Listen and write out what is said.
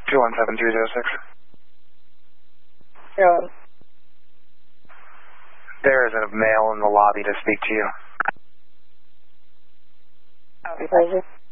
217306. Yeah. There is a male in the lobby to speak to you. Copy,